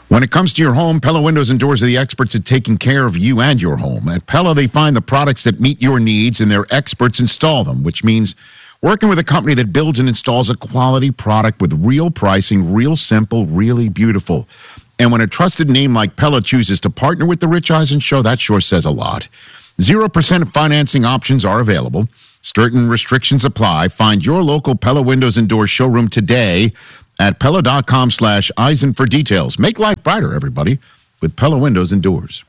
When it comes to your home, Pella Windows and Doors are the experts at taking care of you and your home. At Pella, they find the products that meet your needs, and their experts install them, which means working with a company that builds and installs a quality product with real pricing, real simple, really beautiful. And when a trusted name like Pella chooses to partner with the Rich Eisen Show, that sure says a lot. 0% financing options are available. Certain restrictions apply. Find your local Pella Windows and Doors showroom today at Pella.com/Eisen for details. Make life brighter, everybody, with Pella Windows and Doors.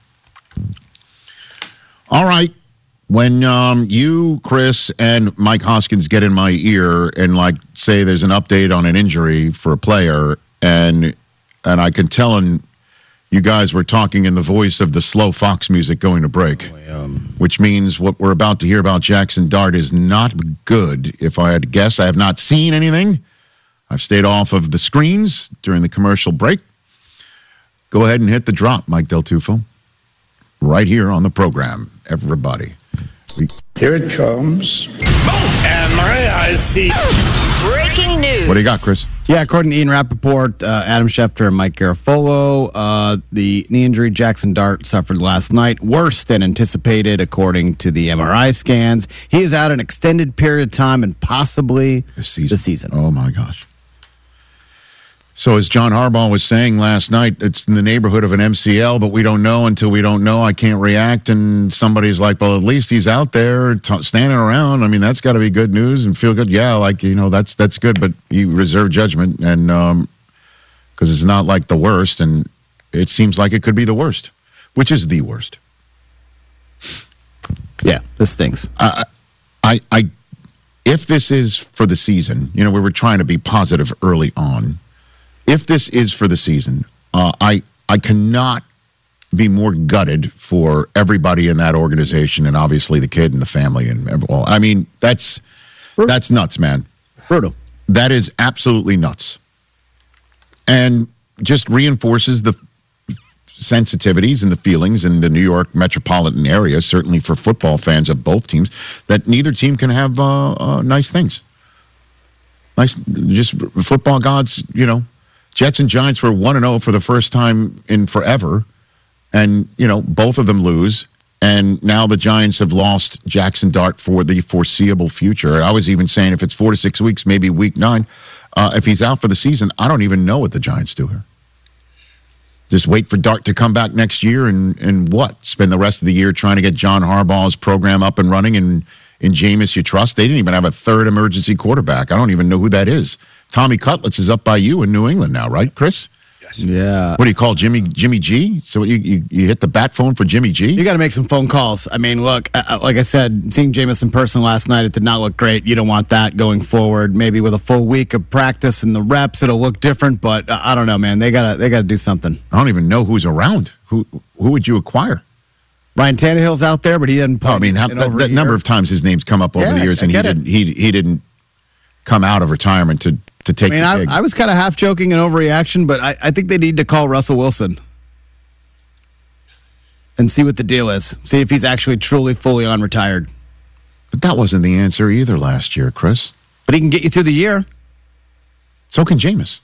All right. When you, Chris, and Mike Hoskins get in my ear and, say there's an update on an injury for a player, and I can tell you guys were talking in the voice of the slow Fox music going to break, which means what we're about to hear about Jackson Dart is not good. If I had to guess, I have not seen anything. I've stayed off of the screens during the commercial break. Go ahead and hit the drop, Mike Del Tufo. Right here on the program, everybody. Here it comes. And my eyes see. Breaking news. What do you got, Chris? Yeah, according to Ian Rappaport, Adam Schefter, and Mike Garafolo, the knee injury Jackson Dart suffered last night, worse than anticipated, according to the MRI scans. He is out an extended period of time and possibly the season. Oh, my gosh. So as John Harbaugh was saying last night, it's in the neighborhood of an MCL, but we don't know until we don't know. I can't react. And somebody's like, well, at least he's out there standing around. I mean, that's got to be good news and feel good. Yeah, that's good, but you reserve judgment, and because it's not like the worst, and it seems like it could be the worst, which is the worst. Yeah, this stinks. If this is for the season, we were trying to be positive early on. If this is for the season, I cannot be more gutted for everybody in that organization, and obviously the kid and the family and everyone. I mean, that's nuts, man. Brutal. That is absolutely nuts, and just reinforces the sensitivities and the feelings in the New York metropolitan area, certainly for football fans of both teams, that neither team can have nice things. Nice, just football gods, Jets and Giants were 1-0 for the first time in forever, and, both of them lose, and now the Giants have lost Jackson Dart for the foreseeable future. I was even saying if it's 4 to 6 weeks, maybe week 9, if he's out for the season, I don't even know what the Giants do here. Just wait for Dart to come back next year and what? Spend the rest of the year trying to get John Harbaugh's program up and running and in Jameis you trust? They didn't even have a third emergency quarterback. I don't even know who that is. Tommy Cutlets is up by you in New England now, right, Chris? Yes. Yeah. What do you call Jimmy G? So you hit the bat phone for Jimmy G? You got to make some phone calls. I mean, look, like I said, seeing Jameis in person last night, it did not look great. You don't want that going forward. Maybe with a full week of practice and the reps, it'll look different. But I don't know, man. They gotta do something. I don't even know who's around. Who would you acquire? Ryan Tannehill's out there, but he didn't play. I mean, that number of times his name's come up over the years, and he didn't come out of retirement to take the gig. I was kind of half joking and overreaction, but I think they need to call Russell Wilson and see what the deal is. See if he's actually truly fully on retired. But that wasn't the answer either last year, Chris. But he can get you through the year. So can Jameis.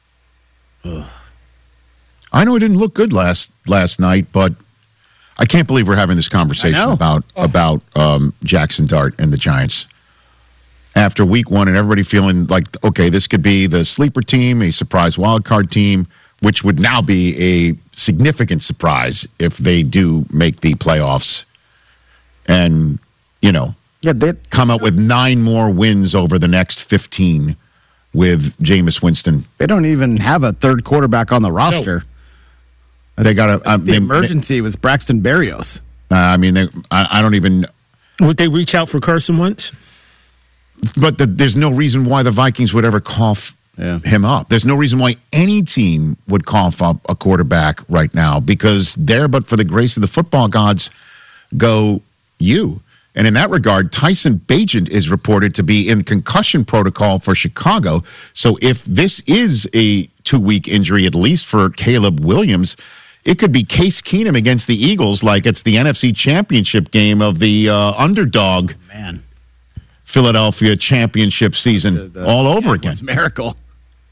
I know it didn't look good last night, but I can't believe we're having this conversation about Jackson Dart and the Giants after week 1, and everybody feeling like, okay, this could be the sleeper team, a surprise wild card team, which would now be a significant surprise if they do make the playoffs and, they'd come up with 9 more wins over the next 15 with Jameis Winston. They don't even have a third quarterback on the roster. No. They got the emergency was Braxton Berrios. I don't even. Would they reach out for Carson Wentz? But there's no reason why the Vikings would ever cough him up. There's no reason why any team would cough up a quarterback right now, because there, but for the grace of the football gods, go you. And in that regard, Tyson Bagent is reported to be in concussion protocol for Chicago. So if this is a 2-week injury, at least for Caleb Williams, it could be Case Keenum against the Eagles, like it's the NFC Championship game of the underdog. Man. Philadelphia championship season all over again. It's a miracle.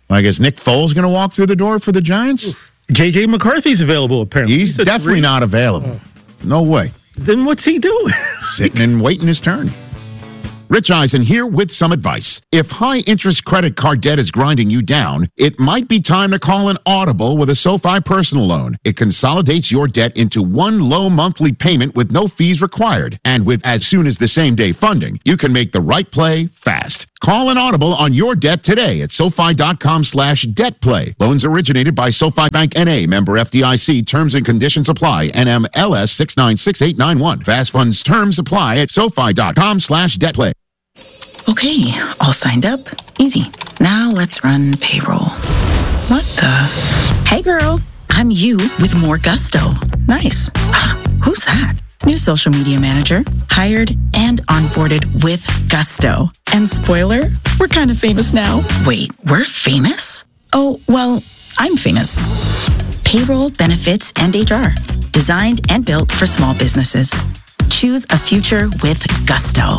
I guess Nick Foles going to walk through the door for the Giants? J.J. McCarthy's available, apparently. He's definitely not available. No way. Then what's he doing? Sitting and waiting his turn. Rich Eisen here with some advice. If high-interest credit card debt is grinding you down, it might be time to call an Audible with a SoFi personal loan. It consolidates your debt into one low monthly payment with no fees required. And with as soon as the same-day funding, you can make the right play fast. Call an Audible on your debt today at SoFi.com/debtplay. Loans originated by SoFi Bank N.A. Member FDIC. Terms and conditions apply. NMLS 696891. Fast funds terms apply at SoFi.com/debtplay. Okay, all signed up. Easy. Now let's run payroll. What the? Hey girl, I'm you with more gusto. Nice. Who's that? New social media manager, hired and onboarded with gusto. And spoiler, we're kind of famous now. Wait, we're famous? Oh, well, I'm famous. Payroll, benefits, and HR. Designed and built for small businesses. Choose a future with gusto.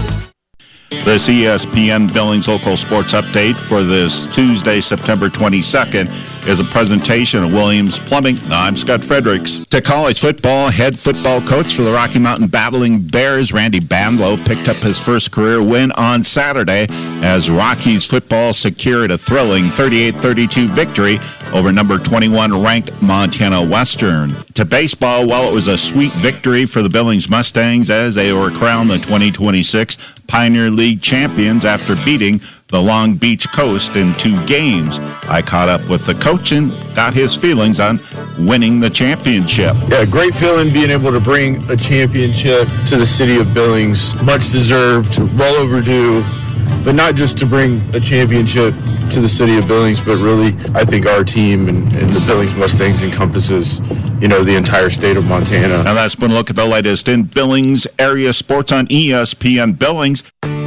This ESPN Billings Local Sports Update for this Tuesday, September 22nd, is a presentation of Williams Plumbing. I'm Scott Fredericks. To college football, head football coach for the Rocky Mountain Battling Bears, Randy Bandlow, picked up his first career win on Saturday as Rockies football secured a thrilling 38-32 victory over number 21 ranked Montana Western. To baseball, well, it was a sweet victory for the Billings Mustangs as they were crowned the 2026 Pioneer League champions after beating the Long Beach Coast in 2 games. I caught up with the coach and got his feelings on winning the championship. Yeah, great feeling being able to bring a championship to the city of Billings. Much deserved, well overdue, but not just to bring a championship to the city of Billings, but really, I think our team and the Billings Mustangs encompasses, the entire state of Montana. Now that's been a look at the latest in Billings area sports on ESPN Billings.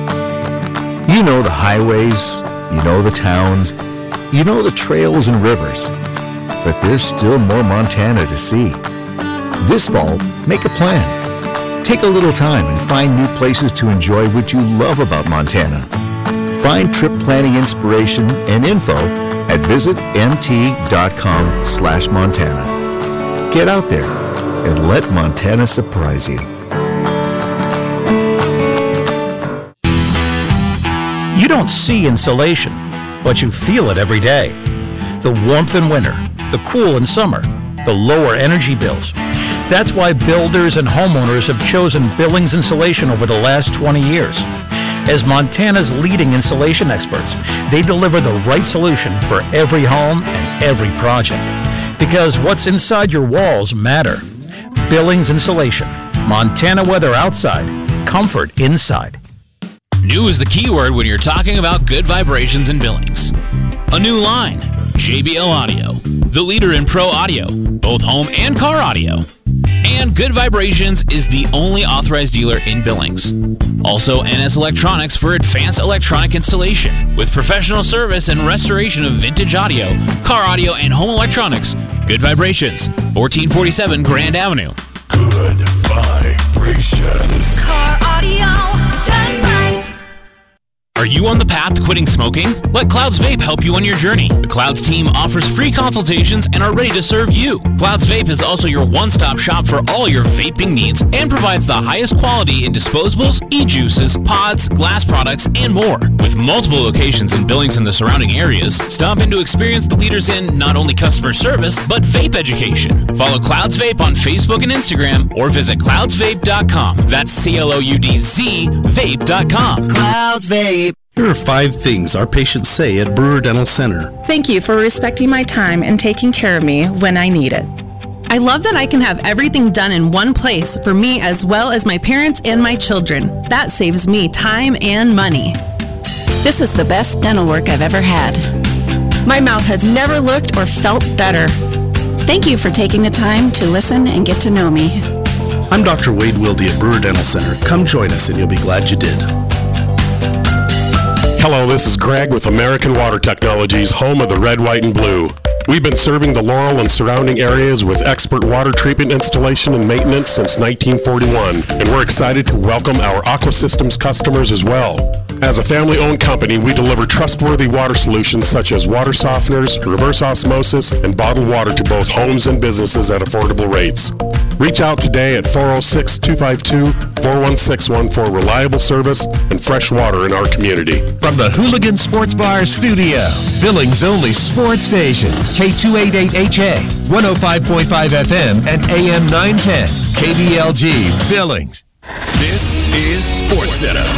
You know the highways, you know the towns, you know the trails and rivers, but there's still more Montana to see. This fall, make a plan. Take a little time and find new places to enjoy what you love about Montana. Find trip planning inspiration and info at visitmt.com/Montana. Get out there and let Montana surprise you. You don't see insulation, but you feel it every day. The warmth in winter, the cool in summer, the lower energy bills. That's why builders and homeowners have chosen Billings Insulation over the last 20 years. As Montana's leading insulation experts, they deliver the right solution for every home and every project. Because what's inside your walls matter. Billings Insulation. Montana weather outside, comfort inside. New is the keyword when you're talking about good vibrations in Billings. A new line, JBL Audio, the leader in pro audio, both home and car audio. And Good Vibrations is the only authorized dealer in Billings. Also, NS Electronics for advanced electronic installation. With professional service and restoration of vintage audio, car audio, and home electronics. Good Vibrations, 1447 Grand Avenue. Good vibrations. Car audio done right. Are you on the path to quitting smoking? Let Clouds Vape help you on your journey. The Clouds team offers free consultations and are ready to serve you. Clouds Vape is also your one-stop shop for all your vaping needs and provides the highest quality in disposables, e-juices, pods, glass products, and more. With multiple locations in Billings and the surrounding areas, stop in to experience the leaders in not only customer service, but vape education. Follow Clouds Vape on Facebook and Instagram or visit cloudsvape.com. That's CLOUDZ vape.com. Clouds Vape. Here are 5 things our patients say at Brewer Dental Center. Thank you for respecting my time and taking care of me when I need it. I love that I can have everything done in one place for me as well as my parents and my children. That saves me time and money. This is the best dental work I've ever had. My mouth has never looked or felt better. Thank you for taking the time to listen and get to know me. I'm Dr. Wade Wilde at Brewer Dental Center. Come join us and you'll be glad you did. Hello, this is Greg with American Water Technologies, home of the red, white, and blue. We've been serving the Laurel and surrounding areas with expert water treatment installation and maintenance since 1941, and we're excited to welcome our Aqua Systems customers as well. As a family-owned company, we deliver trustworthy water solutions such as water softeners, reverse osmosis, and bottled water to both homes and businesses at affordable rates. Reach out today at 406-252-4161 for reliable service and fresh water in our community. From the Hooligan Sports Bar studio, Billings' only sports station, K288HA, 105.5 FM and AM 910, KBLG, Billings. This is SportsCenter.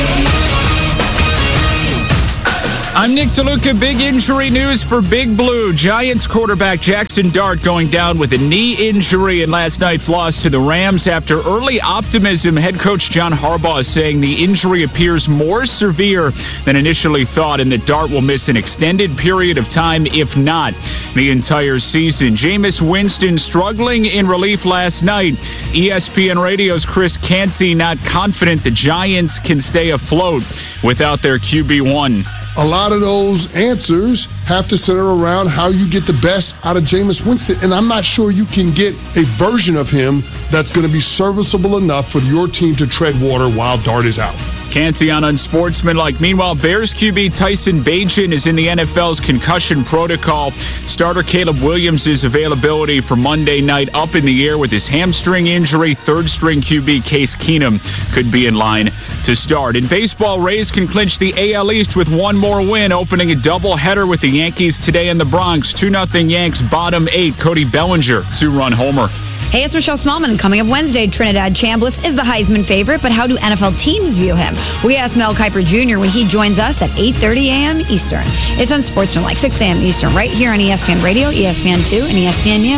I'm Nick DeLuca. Big injury news for Big Blue. Giants quarterback Jackson Dart going down with a knee injury in last night's loss to the Rams. After early optimism, head coach John Harbaugh is saying the injury appears more severe than initially thought and that Dart will miss an extended period of time, if not the entire season. Jameis Winston struggling in relief last night. ESPN Radio's Chris Canty not confident the Giants can stay afloat without their QB1. A lot of those answers have to center around how you get the best out of Jameis Winston. And I'm not sure you can get a version of him that's going to be serviceable enough for your team to tread water while Dart is out. Canty on unsportsmanlike. Meanwhile, Bears QB Tyson Bagent is in the NFL's concussion protocol. Starter Caleb Williams' availability for Monday night up in the air with his hamstring injury. Third-string QB Case Keenum could be in line to start. In baseball, Rays can clinch the AL East with one more win, opening a doubleheader with the Yankees today in the Bronx. 2-0 Yanks, bottom 8. Cody Bellinger, 2-run homer. Hey, it's Michelle Smallman. Coming up Wednesday, Trinidad Chambliss is the Heisman favorite, but how do NFL teams view him? We asked Mel Kiper Jr. when he joins us at 8:30 a.m. Eastern. It's on Sportsmanlike, 6 a.m. Eastern, right here on ESPN Radio, ESPN2, and ESPNU.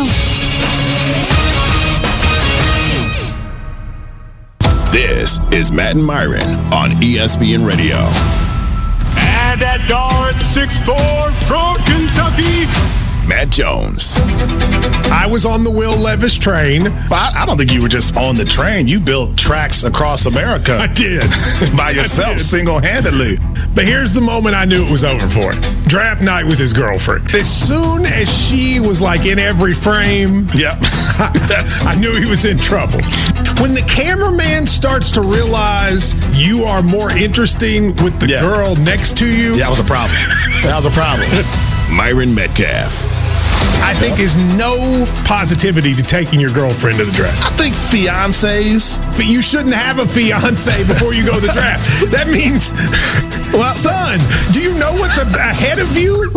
This is Matt and Myron on ESPN Radio. And at Dart 6'4" from Kentucky, Matt Jones. I was on the Will Levis train. But I don't think you were just on the train. You built tracks across America. I did. By yourself, single-handedly. But here's the moment I knew it was over for. Draft night with his girlfriend. As soon as she was like in every frame, yep. I knew he was in trouble. When the cameraman starts to realize you are more interesting with the girl next to you. That was a problem. That was a problem. Myron Metcalf. I think is no positivity to taking your girlfriend to the draft. I think fiancés. But you shouldn't have a fiancé before you go to the draft. That means, well, son, do you know what's ahead of you?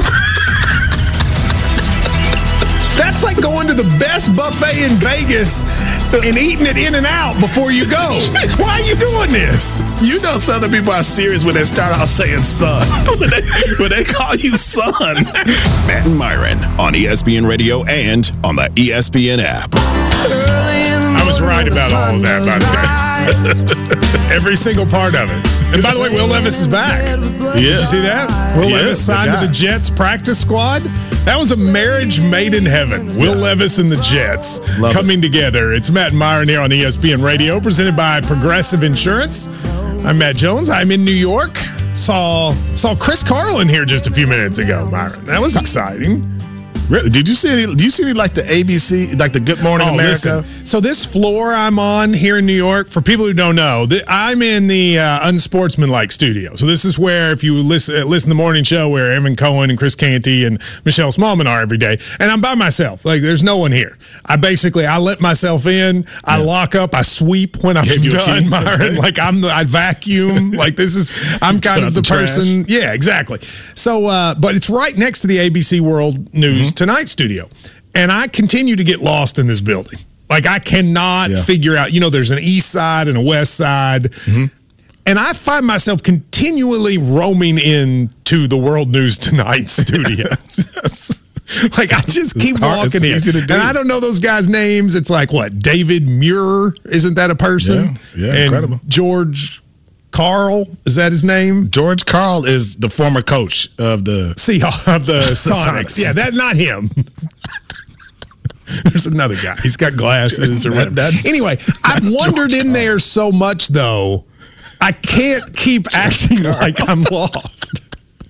That's like going to the best buffet in Vegas and eating it in and out before you go. Why are you doing this? You know Southern people are serious when they start out saying son. when they call you son. Matt and Myron on ESPN Radio and on the ESPN app. I was right about all of that, by the way. Every single part of it. And by the way, Will Levis is back. Yeah. Did you see that? Will Levis signed to the Jets practice squad. That was a marriage made in heaven. Will Levis and the Jets coming together. It's Matt and Myron here on ESPN Radio, presented by Progressive Insurance. I'm Matt Jones. I'm in New York. Saw Chris Carlin here just a few minutes ago, Myron. That was exciting. Really? Did you see any? Do you see any like the ABC, like the Good Morning America? Listen. So this floor I'm on here in New York, for people who don't know, I'm in the unsportsmanlike studio. So this is where, if you listen to the morning show, where Evan Cohen and Chris Canty and Michelle Smallman are every day, and I'm by myself. Like there's no one here. I let myself in. I lock up. I sweep when I'm done, Myron. Like I vacuum. Like I'm kind of the person. Yeah, exactly. So, but it's right next to the ABC World News Tonight studio. And I continue to get lost in this building. Like I cannot figure out, there's an east side and a west side. Mm-hmm. And I find myself continually roaming into the World News Tonight studio. Like I just keep walking in. And I don't know those guys' names. It's like what? David Muir, isn't that a person? Yeah, and incredible. George Carl, is that his name? George Carl is the former coach of the Sonics. Yeah, that's not him. There's another guy. He's got glasses or whatever. Anyway, I've wandered in there so much, though, I can't keep acting like I'm lost.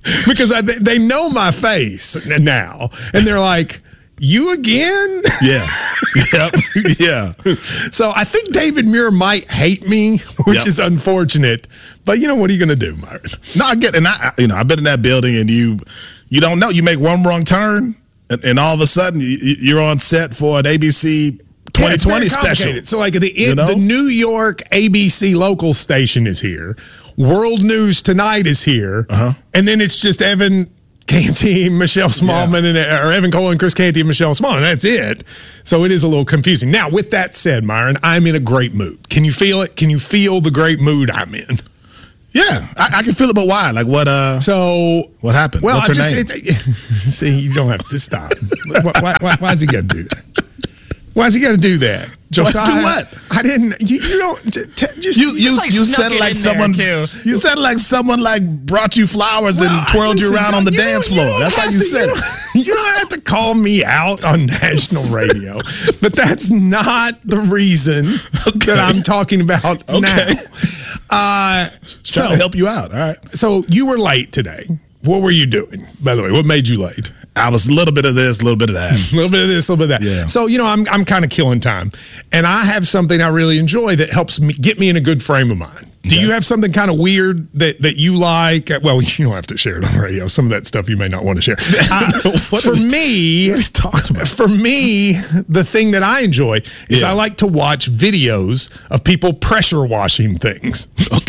because they know my face now, and they're like, "You again?" Yeah. Yep. Yeah. So I think David Muir might hate me, which is unfortunate. But what are you going to do, Myron? No, I get it. And I've been in that building, and you don't know. You make one wrong turn, and all of a sudden you're on set for an ABC 2020 special. So like the New York ABC local station is here. World News Tonight is here. And then it's just Evan Canty, Michelle Smallman, or Evan Cole and Chris Canty and Michelle Smallman. That's it. So it is a little confusing. Now, with that said, Myron, I'm in a great mood. Can you feel it? Can you feel the great mood I'm in? Yeah, I can feel it, but why? Like what? What happened? Well, what's her name? See, you don't have to stop. Why is he got to do that? Why has he got to do that? Josiah, do what? I didn't. You don't. Just you said it like someone. You said it like someone brought you flowers and twirled you around on the dance floor. That's how you said it. You don't have to call me out on national radio, but that's not the reason that I'm talking about now. Trying to help you out. All right. So you were late today. What were you doing, by the way? What made you late? I was a little bit of this, a little bit of that. A little bit of this, a little bit of that. Yeah. So, I'm kind of killing time. And I have something I really enjoy that helps me get me in a good frame of mind. Do you have something kind of weird that you like? Well, you don't have to share it on the radio. Some of that stuff you may not want to share. For me, the thing that I enjoy is I like to watch videos of people pressure washing things. Okay.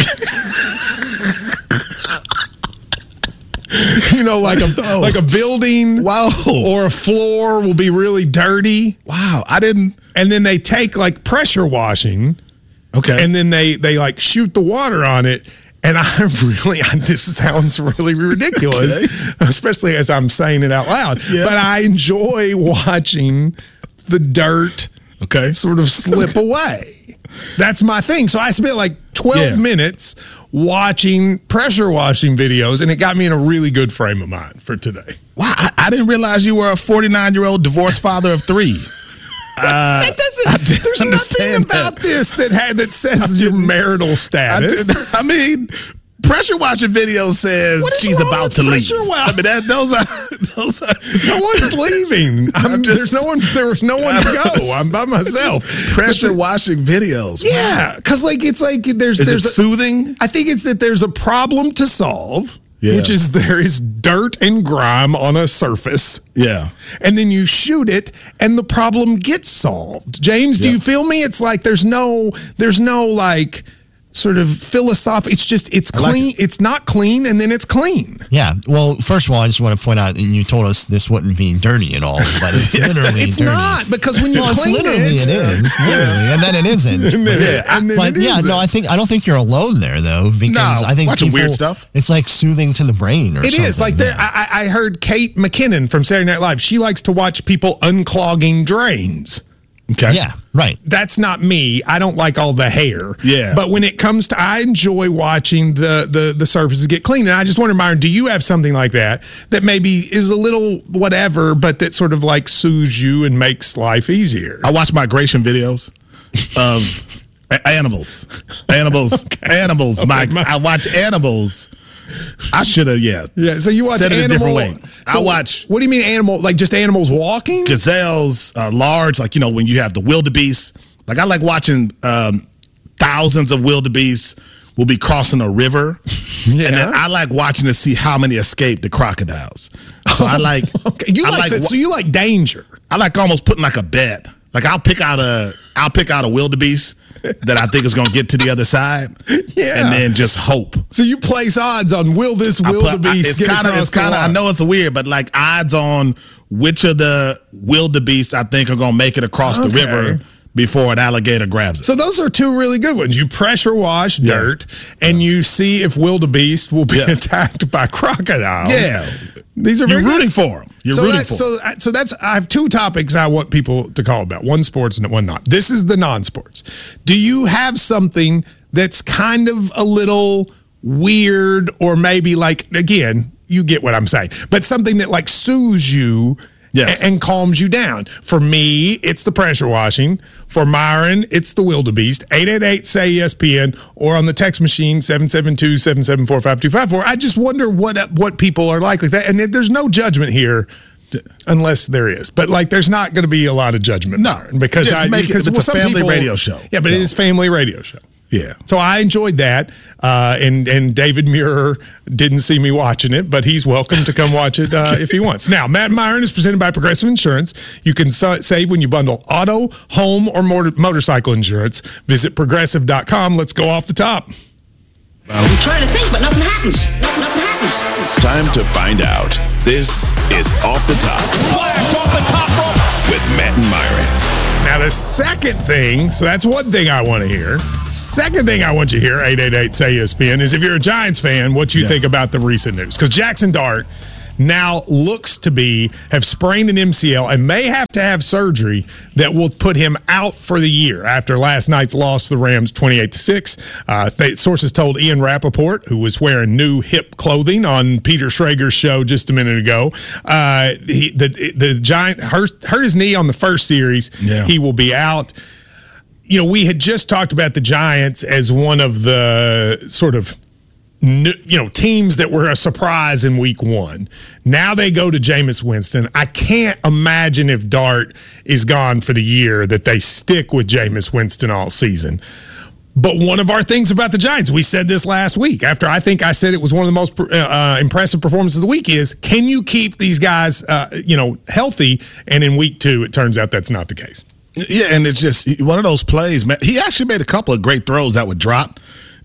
Like a building, or a floor will be really dirty. Wow, I didn't. And then they take pressure washing, and then they shoot the water on it. And this sounds really ridiculous, especially as I'm saying it out loud. Yeah. But I enjoy watching the dirt, sort of slip away. That's my thing. So I spent 12 minutes watching pressure washing videos, and it got me in a really good frame of mind for today. Wow, I didn't realize you were a 49-year-old divorced father of 3. There's nothing about this that says your marital status. I mean, pressure washing video says she's about to leave. I mean, those are. No one's leaving. There was no one to go. I'm by myself. Pressure washing videos. Yeah, because there's. Is it soothing? I think it's that there's a problem to solve. Yeah. Which is there is dirt and grime on a surface. Yeah. And then you shoot it and the problem gets solved. James, do you feel me? It's like there's no sort of philosophy. It's clean. It's not clean, and then it's clean. Yeah. Well, first of all, I just want to point out, and you told us this wouldn't be dirty at all, but it's literally it's dirty. It's not, because when you clean it is, literally, and then it isn't. I don't think you're alone there, though, because I think watching weird stuff. It's like soothing to the brain, or something. It is I heard Kate McKinnon from Saturday Night Live. She likes to watch people unclogging drains. Okay. Yeah, right. That's not me. I don't like all the hair. Yeah. But when it comes to, I enjoy watching the surfaces get clean. And I just wonder, Myron, do you have something like that maybe is a little whatever, but that sort of soothes you and makes life easier? I watch migration videos of animals. Animals, Mike. I watch animals. I should have, Yeah, so you watch animals. A different way. So I watch. What do you mean animal? Just animals walking? Gazelles, large, when you have the wildebeest. I like watching thousands of wildebeest will be crossing a river. Yeah. And then I like watching to see how many escape the crocodiles. So I like. Okay. So you like danger. I like almost putting a bet. I'll pick out a wildebeest that I think is going to get to the other side, and then just hope. So you place odds on will this wildebeest get across the line? I know it's weird, but odds on which of the wildebeest I think are going to make it across the river before an alligator grabs it. So those are two really good ones. You pressure wash dirt, and you see if wildebeest will be attacked by crocodiles. Yeah. These are You're rooting for them. So that's I have two topics I want people to call about. One sports and one not. This is the non-sports. Do you have something that's kind of a little weird, or maybe again, you get what I'm saying, but something that soothes you Yes. And calms you down. For me, it's the pressure washing. For Myron, it's the wildebeest. 888-SAY-ESPN or on the text machine 772-774-5254. I just wonder what people are like that. And there's no judgment here. Unless there is, but there's not going to be a lot of judgment. No, because it's a family radio show. Yeah, but it is family radio show. Yeah. So I enjoyed that. And David Muir didn't see me watching it, but he's welcome to come watch it if he wants. Now, Matt and Myron is presented by Progressive Insurance. You can save when you bundle auto, home, or motorcycle insurance. Visit progressive.com. Let's go off the top. I'm trying to think, but nothing happens. Nothing happens. Time to find out. This is Off the Top. Flash off the top rope. With Matt and Myron. Now, the second thing, so that's one thing I want to hear. Second thing I want you to hear, 888-SAY-ESPN, is if you're a Giants fan, what you think about the recent news. Because Jackson Dart now looks to have sprained an MCL and may have to have surgery that will put him out for the year after last night's loss to the Rams 28-6. Sources told Ian Rappaport, who was wearing new hip clothing on Peter Schrager's show just a minute ago, the Giant hurt his knee on the first series. Yeah. He will be out. We had just talked about the Giants as one of the sort of teams that were a surprise in week one. Now they go to Jameis Winston. I can't imagine if Dart is gone for the year that they stick with Jameis Winston all season. But one of our things about the Giants, we said this last week, after I think I said it was one of the most impressive performances of the week, is can you keep these guys, healthy? And in week two, it turns out that's not the case. Yeah, and it's just one of those plays, man. He actually made a couple of great throws that would drop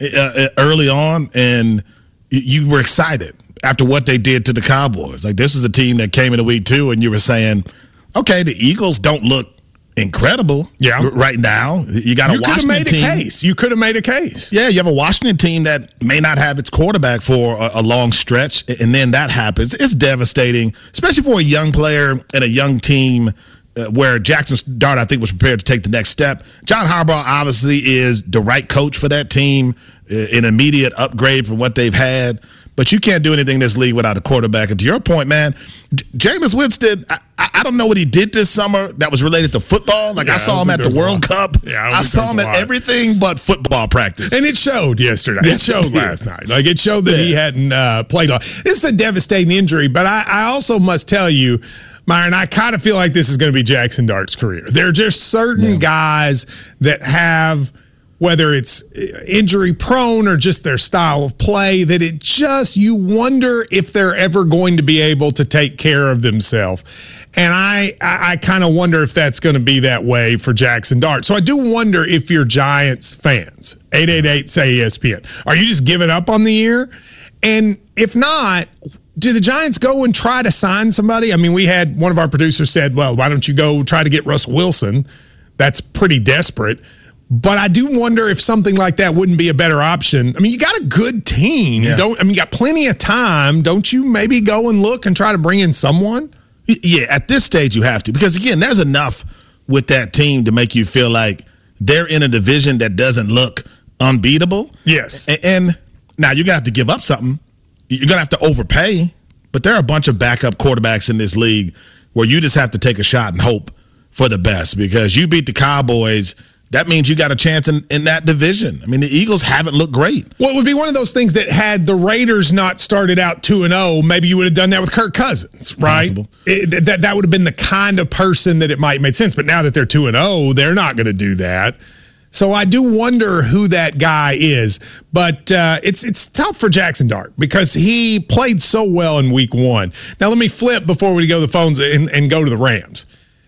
early on, and you were excited after what they did to the Cowboys. This is a team that came into week two, and you were saying, okay, the Eagles don't look incredible right now. You got a Washington team. You could have made a case. Yeah, you have a Washington team that may not have its quarterback for a long stretch, and then that happens. It's devastating, especially for a young player and a young team where Jackson Dart, I think, was prepared to take the next step. John Harbaugh obviously is the right coach for that team, an immediate upgrade from what they've had. But you can't do anything in this league without a quarterback. And to your point, man, Jameis Winston, I don't know what he did this summer that was related to football. I saw him at the World Cup. Yeah, I saw him at everything but football practice. And it showed yesterday. It showed last night. It showed that he hadn't played on. This is a devastating injury, but I also must tell you, Myron, I kind of feel like this is going to be Jackson Dart's career. There are just certain guys that have, whether it's injury prone or just their style of play, that it just, you wonder if they're ever going to be able to take care of themselves. And I kind of wonder if that's going to be that way for Jackson Dart. So I do wonder if you're Giants fans, 888-SAY-ESPN, are you just giving up on the year? And if not, do the Giants go and try to sign somebody? I mean, we had one of our producers said, well, why don't you go try to get Russell Wilson? That's pretty desperate. But I do wonder if something like that wouldn't be a better option. I mean, you got a good team. Yeah. You got plenty of time. Don't you maybe go and look and try to bring in someone? Yeah, at this stage you have to. Because, again, there's enough with that team to make you feel like they're in a division that doesn't look unbeatable. Yes. And now you're going to have to give up something. You're going to have to overpay, but there are a bunch of backup quarterbacks in this league where you just have to take a shot and hope for the best because you beat the Cowboys. That means you got a chance in that division. I mean, the Eagles haven't looked great. Well, it would be one of those things that had the Raiders not started out 2-0, maybe you would have done that with Kirk Cousins, right? That would have been the kind of person that it might make sense. But now that they're 2-0, they're not going to do that. So I do wonder who that guy is. But it's tough for Jackson Dart because he played so well in week one. Now, let me flip before we go to the phones and go to the Rams.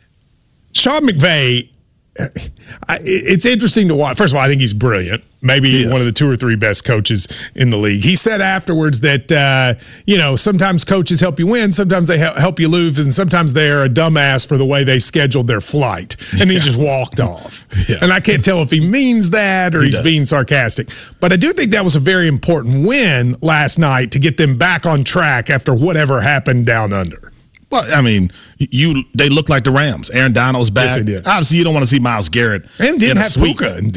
Sean McVay, it's interesting to watch. First of all, I think he's brilliant. Maybe one of the 2 or 3 best coaches in the league. He said afterwards that, sometimes coaches help you win, sometimes they help you lose, and sometimes they're a dumbass for the way they scheduled their flight. And he just walked off. Yeah. And I can't tell if he means that or he's being sarcastic. But I do think that was a very important win last night to get them back on track after whatever happened down under. Well, I mean, they look like the Rams. Aaron Donald's back. Yes, they did. Obviously, you don't want to see Myles Garrett. And didn't have Puka and did it.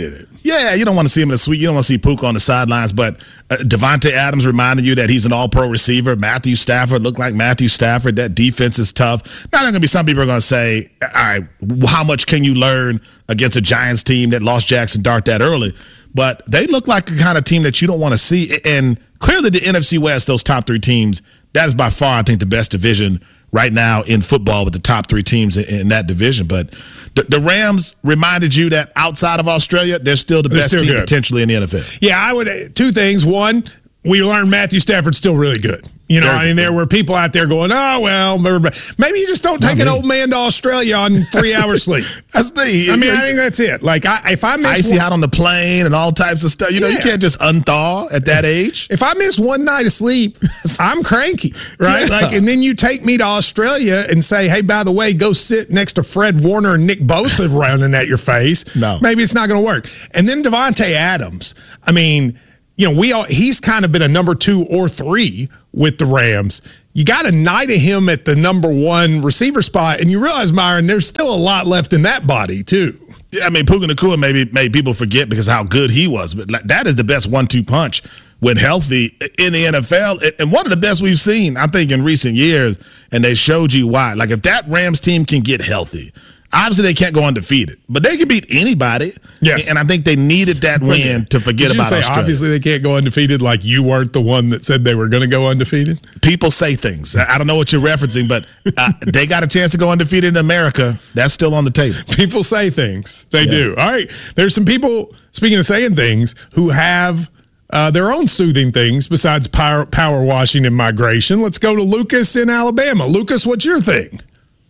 Yeah, you don't want to see him in a suite. You don't want to see Puka on the sidelines. But Devontae Adams reminded you that he's an all-pro receiver. Matthew Stafford looked like Matthew Stafford. That defense is tough. Now, there are going to be some people are going to say, all right, how much can you learn against a Giants team that lost Jackson Dart that early? But they look like the kind of team that you don't want to see. And clearly the NFC West, those top three teams, that is by far, I think, the best division right now in football with the top three teams in that division. But the Rams reminded you that outside of Australia, they're still the best team potentially in the NFL. Yeah, I would. Two things. One, we learned Matthew Stafford's still really good. You know, I mean, there were people out there going, oh, well, maybe you just don't take an old man to Australia on 3 hours sleep. That's the. I mean, I think that's it. Like, if I miss icy out on the plane and all types of stuff, you know, you can't just unthaw at that age. If I miss one night of sleep, I'm cranky, right? Yeah. Like, and then you take me to Australia and say, hey, by the way, go sit next to Fred Warner and Nick Bosa rounding at your face. No. Maybe it's not going to work. And then Devontae Adams, I mean, you know, he's kind of been a number 2 or 3 with the Rams. You got a night of him at the number 1 receiver spot, and you realize, Myron, there's still a lot left in that body, too. Yeah, I mean, Puka Nacua maybe made people forget because of how good he was, but that is the best 1-2 punch when healthy in the NFL, and one of the best we've seen, I think, in recent years, and they showed you why. Like, if that Rams team can get healthy, obviously they can't go undefeated, but they can beat anybody. Yes. And I think they needed that win to forget about Australia. Obviously they can't go undefeated, like you weren't the one that said they were going to go undefeated? People say things. I don't know what you're referencing, but they got a chance to go undefeated in America. That's still on the table. People say things. They do. All right. There's some people, speaking of saying things, who have their own soothing things besides power washing and migration. Let's go to Lucas in Alabama. Lucas, what's your thing?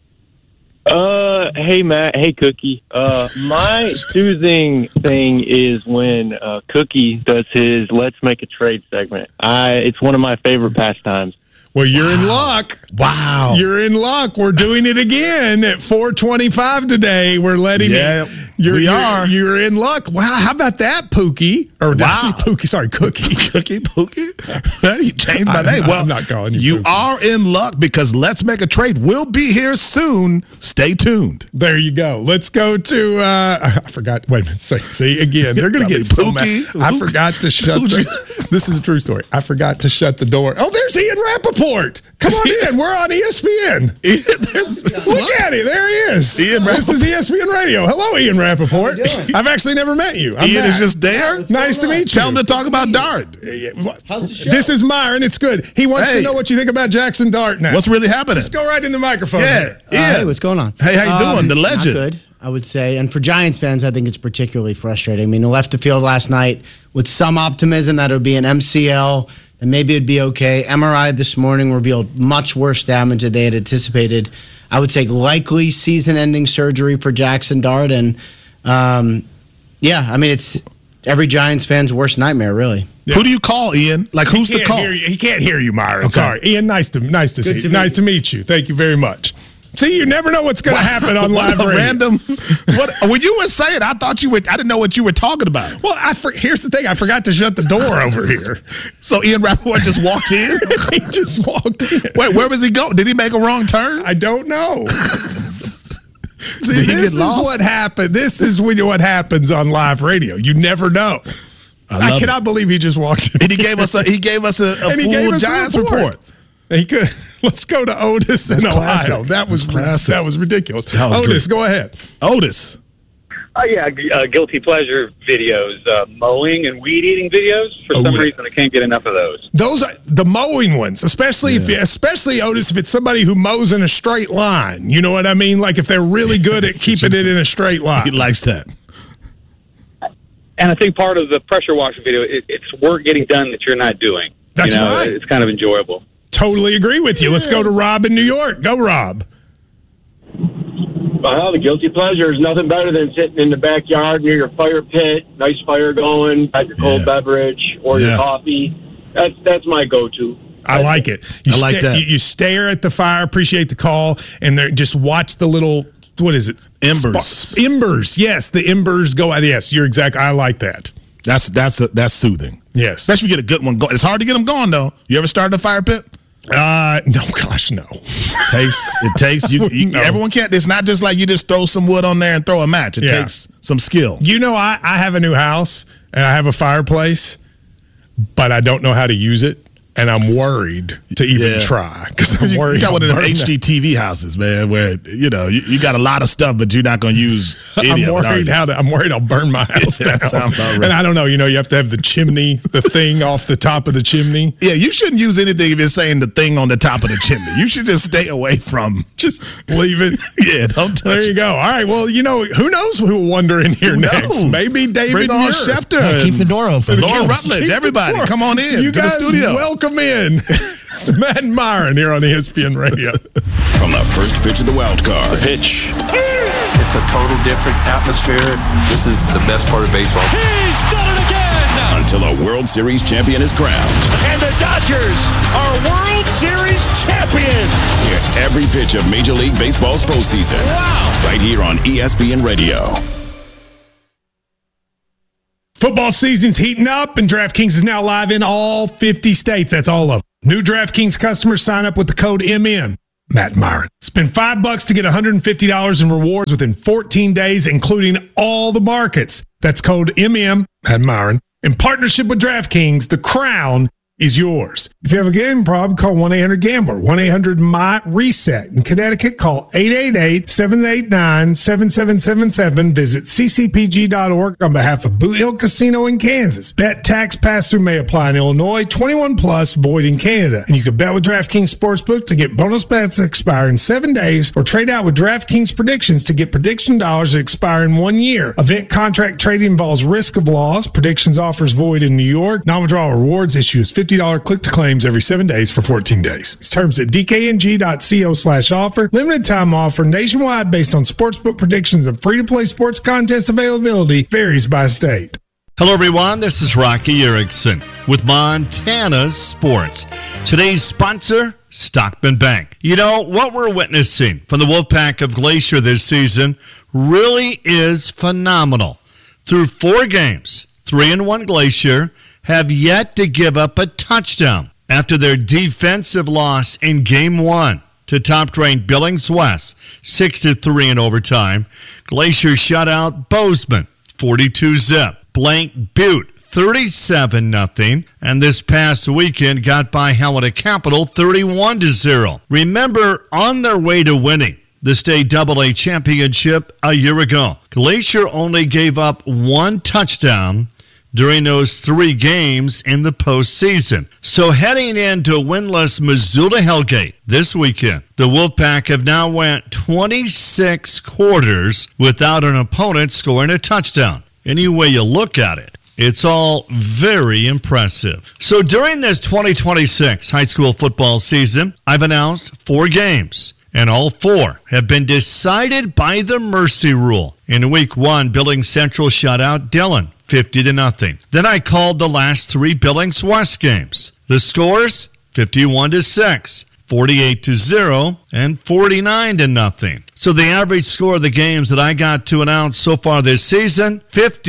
Hey Matt, hey Cookie. My soothing thing is when Cookie does his "Let's Make a Trade" segment. It's one of my favorite pastimes. Well, you're in luck. Wow. You're in luck. We're doing it again at 4:25 today. We're letting it. You're in luck. Wow. How about that, Pookie? Or did I say Pookie? Sorry, Cookie. Pookie? You changed my name. Well, I'm not calling you Pookie. are in luck because Let's Make a Trade will be here soon. Stay tuned. There you go. Let's go to, I forgot. Wait a minute. See, again, they're going to get so mad. I forgot to shut this is a true story. I forgot to shut the door. Oh, there's Ian Rappaport. Come on in. We're on ESPN. Look at it. There he is. Ian Rappaport. This is ESPN Radio. Hello, Ian Rappaport. I've actually never met you. Ian is just there. Nice to meet you. Tell him to talk about Dart. How's the show? This is Myron. It's good. He wants to know what you think about Jackson Dart now. What's really happening? Let's go right in the microphone. Yeah. Hey, what's going on? Hey, how you doing? The legend. Not good, I would say. And for Giants fans, I think it's particularly frustrating. I mean, they left the field last night with some optimism that it would be an MCL, and maybe it'd be okay. MRI this morning revealed much worse damage than they had anticipated. I would say likely season-ending surgery for Jackson Dart. And, yeah, I mean, it's every Giants fan's worst nightmare, really. Yeah. Who do you call, Ian? Like, who's the call? He can't hear you, Myron. Okay. Sorry. Ian, nice to see you. Nice to meet you. Thank you very much. See, you never know what's going to happen on live radio. Random. When you were saying, I didn't know what you were talking about. Well, here's the thing. I forgot to shut the door over here. So Ian Rappaport just walked in? He just walked in. Wait, where was he going? Did he make a wrong turn? I don't know. See, this is what happened. This is what happens on live radio. You never know. I cannot believe he just walked in. And he gave us a full Giants report. He could. Let's go to Otis in Ohio. That was classic. That was ridiculous. Otis, go ahead. Otis. Guilty pleasure videos, mowing and weed eating videos. For some reason, I can't get enough of those. Those are the mowing ones, especially Otis, if it's somebody who mows in a straight line. You know what I mean? Like if they're really good at keeping it in a straight line. He likes that. And I think part of the pressure washer video, it's work getting done that you're not doing. That's right. It's kind of enjoyable. Totally agree with you. Let's go to Rob in New York. Go, Rob. Well, the guilty pleasure is nothing better than sitting in the backyard near your fire pit, nice fire going, got your cold beverage or your coffee. That's my go-to. I like it. You stare at the fire, appreciate the call, and just watch the little, what is it? Embers. Embers. Yes, the embers go out. Yes, you're exactly. I like that. That's soothing. Yes. Especially if you get a good one going. It's hard to get them going, though. You ever started a fire pit? No, gosh, no. It takes you. No. Everyone can't. It's not just like you just throw some wood on there and throw a match. It takes some skill. You know, I have a new house and I have a fireplace, but I don't know how to use it. And I'm worried to even try because I'm worried. You got one of them HGTV houses, man, where you got a lot of stuff, but you're not going to use any of it. I'm worried I'll burn my house down. Right. And I don't know. You have to have the chimney, the thing off the top of the chimney. Yeah, you shouldn't use anything if you're saying the thing on the top of the chimney. You should just stay away from. Just leave it. Yeah, don't touch it. There you go. All right. Well, who knows who will wander in here next? Maybe David Bring on Schefter. Yeah, keep the door open. Laura Rutledge, everybody, come on in you to guys the studio. Welcome in. It's Matt and Myron here on ESPN Radio. From the first pitch of the wild card. The pitch. It's a total different atmosphere. This is the best part of baseball. He's done it again! Until a World Series champion is crowned. And the Dodgers are World Series champions! Hear every pitch of Major League Baseball's postseason. Wow! Right here on ESPN Radio. Football season's heating up, and DraftKings is now live in all 50 states. That's all of them. New DraftKings customers sign up with the code MM. Matt and Myron. Spend $5 to get $150 in rewards within 14 days, including all the markets. That's code MM, Matt and Myron. In partnership with DraftKings, the crown is yours. If you have a gambling problem, call 1-800-GAMBLER, 1-800-MY-RESET. In Connecticut, call 888-789-7777. Visit ccpg.org on behalf of Boot Hill Casino in Kansas. Bet tax pass-through may apply in Illinois. 21 plus, void in Canada. And you can bet with DraftKings Sportsbook to get bonus bets that expire in 7 days, or trade out with DraftKings Predictions to get prediction dollars that expire in 1 year. Event contract trading involves risk of loss. Predictions offers void in New York. Non-withdrawal rewards issue is $50 click-to-claims every 7 days for 14 days. Terms at dkng.co/offer. Limited time offer nationwide based on sportsbook predictions and free-to-play sports contest availability varies by state. Hello, everyone. This is Rocky Erickson with Montana Sports. Today's sponsor, Stockman Bank. You know, what we're witnessing from the Wolfpack of Glacier this season really is phenomenal. Through 4 games, 3-1 Glacier have yet to give up a touchdown after their defensive loss in Game 1 to top-ranked Billings West, 6-3 in overtime. Glacier shut out Bozeman, 42-zip. Blank Butte, 37-0. And this past weekend got by Helena Capital, 31-0. Remember, on their way to winning the state AA championship a year ago, Glacier only gave up 1 touchdown during those 3 games in the postseason. So heading into winless Missoula Hellgate this weekend, the Wolfpack have now went 26 quarters without an opponent scoring a touchdown. Any way you look at it, it's all very impressive. So during this 2026 high school football season, I've announced 4 games, and all 4 have been decided by the mercy rule. In week 1, Billings Central shut out Dillon, 50-0. Then I called the last 3 Billings West games. The scores, 51-6, 48-0, and 49-0. So the average score of the games that I got to announce so far this season,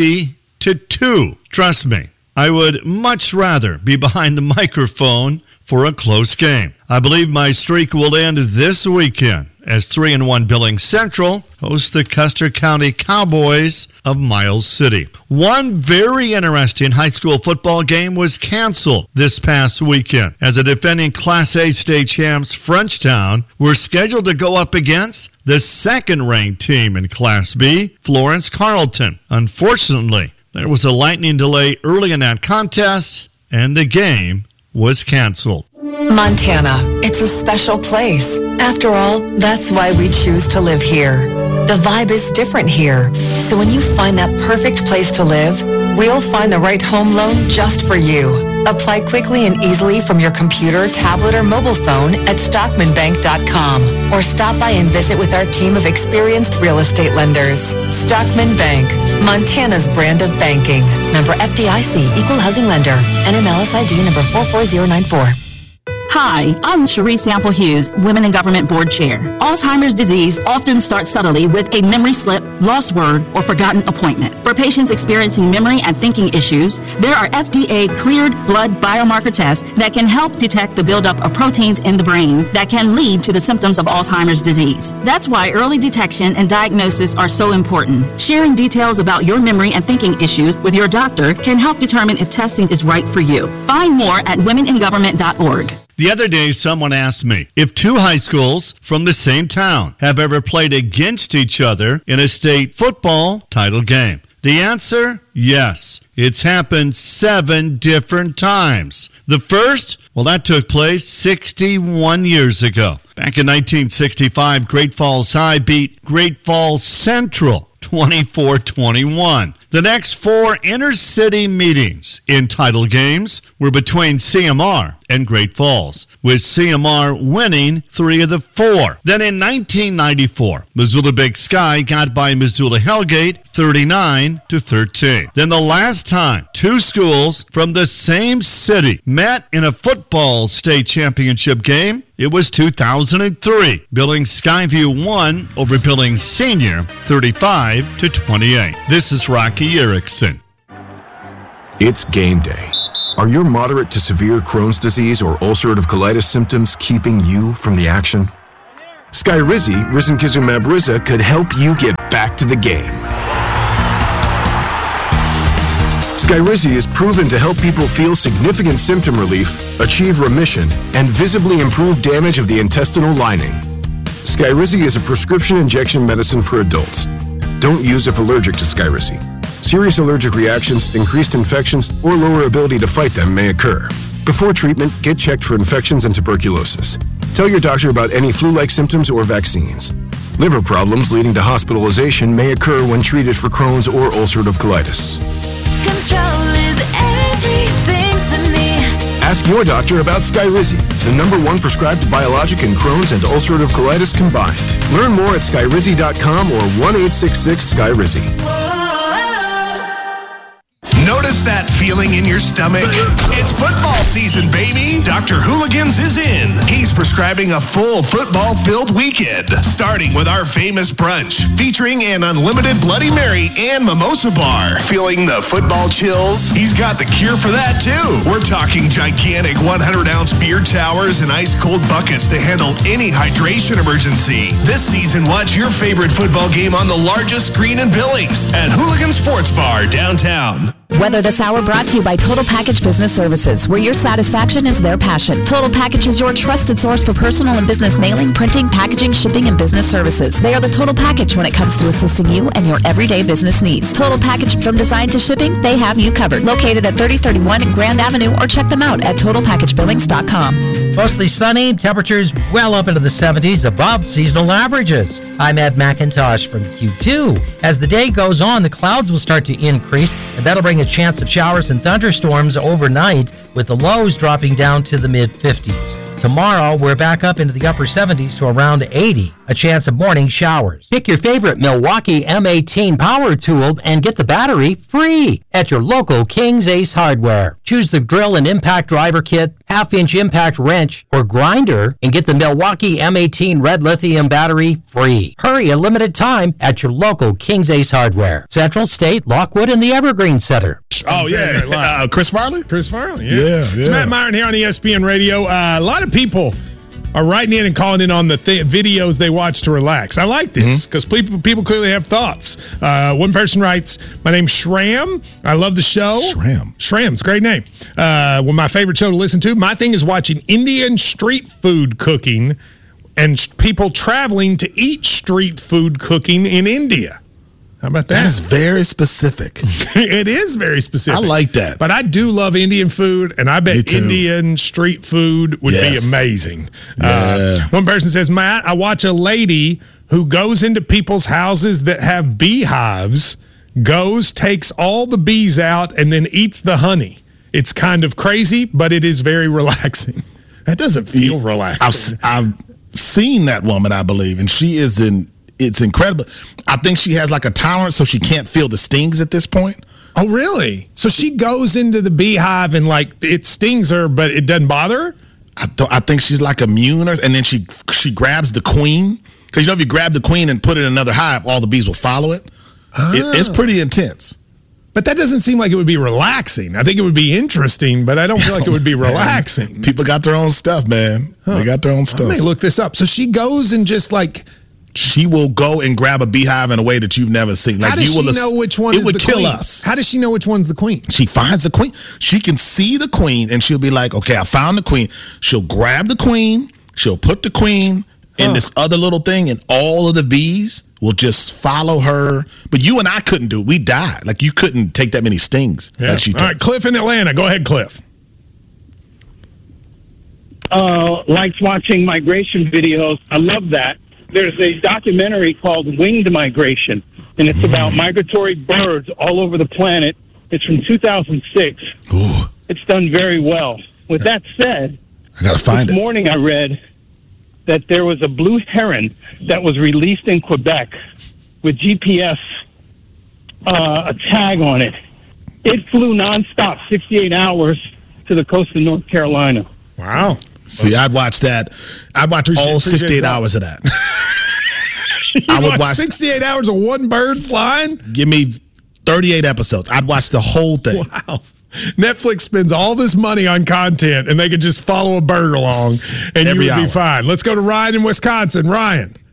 50-2. Trust me, I would much rather be behind the microphone for a close game. I believe my streak will end this weekend as 3-1 Billings Central hosts the Custer County Cowboys of Miles City. One very interesting high school football game was canceled this past weekend as the defending Class A state champs Frenchtown were scheduled to go up against the second-ranked team in Class B, Florence Carlton. Unfortunately, there was a lightning delay early in that contest, and the game was canceled. Montana, it's a special place. After all, that's why we choose to live here. The vibe is different here. So when you find that perfect place to live, we'll find the right home loan just for you. Apply quickly and easily from your computer, tablet, or mobile phone at stockmanbank.com or stop by and visit with our team of experienced real estate lenders. Stockman Bank, Montana's brand of banking. Member FDIC, Equal Housing Lender. NMLS ID number 44094. Hi, I'm Cherie Sample Hughes, Women in Government Board Chair. Alzheimer's disease often starts subtly with a memory slip, lost word, or forgotten appointment. For patients experiencing memory and thinking issues, there are FDA-cleared blood biomarker tests that can help detect the buildup of proteins in the brain that can lead to the symptoms of Alzheimer's disease. That's why early detection and diagnosis are so important. Sharing details about your memory and thinking issues with your doctor can help determine if testing is right for you. Find more at womeningovernment.org. The other day, someone asked me if two high schools from the same town have ever played against each other in a state football title game. The answer, yes. It's happened 7 different times. The first, well, that took place 61 years ago. Back in 1965, Great Falls High beat Great Falls Central 24-21. The next 4 inter-city meetings in title games were between CMR and Great Falls, with CMR winning 3 of the 4. Then in 1994, Missoula Big Sky got by Missoula Hellgate 39-13. Then the last time 2 schools from the same city met in a football state championship game, it was 2003. Billings Skyview won over Billings Senior 35-28. This is Rocky Erickson. It's game day. Are your moderate to severe Crohn's disease or ulcerative colitis symptoms keeping you from the action? Skyrizi, risankizumab Riza, could help you get back to the game. Skyrizi is proven to help people feel significant symptom relief, achieve remission, and visibly improve damage of the intestinal lining. Skyrizi is a prescription injection medicine for adults. Don't use if allergic to Skyrizi. Serious allergic reactions, increased infections, or lower ability to fight them may occur. Before treatment, get checked for infections and tuberculosis. Tell your doctor about any flu-like symptoms or vaccines. Liver problems leading to hospitalization may occur when treated for Crohn's or ulcerative colitis. Control is everything to me. Ask your doctor about Skyrizi, the #1 prescribed biologic in Crohn's and ulcerative colitis combined. Learn more at skyrizi.com or 1-866-SKYRIZI. Notice that feeling in your stomach? It's football season, baby. Dr. Hooligans is in. He's prescribing a full football-filled weekend, starting with our famous brunch, featuring an unlimited Bloody Mary and mimosa bar. Feeling the football chills? He's got the cure for that, too. We're talking gigantic 100-ounce beer towers and ice-cold buckets to handle any hydration emergency. This season, watch your favorite football game on the largest screen in Billings at Hooligan Sports Bar downtown. Weather this hour brought to you by Total Package Business Services, where your satisfaction is their passion. Total Package is your trusted source for personal and business mailing, printing, packaging, shipping, and business services. They are the Total Package when it comes to assisting you and your everyday business needs. Total Package from design to shipping, they have you covered. Located at 3031 Grand Avenue, or check them out at TotalPackageBillings.com. Mostly sunny, temperatures well up into the 70s, above seasonal averages. I'm Ed McIntosh from Q2. As the day goes on, the clouds will start to increase, and that'll bring a chance of showers and thunderstorms overnight, with the lows dropping down to the mid-50s. Tomorrow, we're back up into the upper 70s to around 80. A chance of morning showers. Pick your favorite Milwaukee M18 power tool and get the battery free at your local King's Ace Hardware. Choose the drill and impact driver kit, half-inch impact wrench, or grinder, and get the Milwaukee M18 red lithium battery free. Hurry, a limited time at your local King's Ace Hardware. Central State, Lockwood, and the Evergreen Center. Oh, yeah. Chris Farley? Chris Farley, yeah. It's Matt Myron here on ESPN Radio. A lot of people are writing in and calling in on the videos they watch to relax. I like this because people clearly have thoughts. One person writes, "My name's Shram. I love the show." Shram's a great name. Well, my favorite show to listen to. My thing is watching Indian street food cooking and people traveling to eat street food cooking in India. How about that? That is very specific. It is very specific. I like that. But I do love Indian food, and I bet Indian street food would be amazing. Yeah. One person says, "Matt, I watch a lady who goes into people's houses that have beehives, takes all the bees out, and then eats the honey. It's kind of crazy, but it is very relaxing." That doesn't feel relaxing. I've seen that woman, I believe, and she is it's incredible. I think she has like a tolerance so she can't feel the stings at this point. Oh, really? So she goes into the beehive and like it stings her, but it doesn't bother her? I think she's like immune, and then she grabs the queen. Because if you grab the queen and put it in another hive, all the bees will follow it. It's pretty intense. But that doesn't seem like it would be relaxing. I think it would be interesting, but I don't feel like it would be relaxing. People got their own stuff, man. They got their own stuff. I may look this up. So she goes and just like... She will go and grab a beehive in a way that you've never seen. How does she know which one is the queen? It would kill us. How does she know which one's the queen? She finds the queen. She can see the queen, and she'll be like, okay, I found the queen. She'll grab the queen. She'll put the queen in this other little thing, and all of the bees will just follow her. But you and I couldn't do it. We died. Like, you couldn't take that many stings. Yeah. Like she all right, Cliff in Atlanta. Go ahead, Cliff. Likes watching migration videos. I love that. There's a documentary called Winged Migration, and it's about migratory birds all over the planet. It's from 2006. Ooh. It's done very well. With that said, I gotta find this morning I read that there was a blue heron that was released in Quebec with GPS, a tag on it. It flew nonstop 68 hours to the coast of North Carolina. Wow. See, I'd watch that. I'd watch all 68 hours of that. I would watch 68 hours of one bird flying? Give me 38 episodes. I'd watch the whole thing. Wow. Netflix spends all this money on content, and they could just follow a bird along, and you would be fine. Let's go to Ryan in Wisconsin. Ryan.